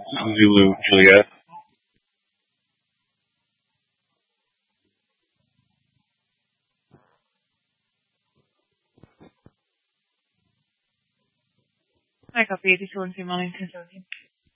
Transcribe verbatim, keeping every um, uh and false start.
Zulu Juliet. I copy eighty-two one Wellington, seventeen.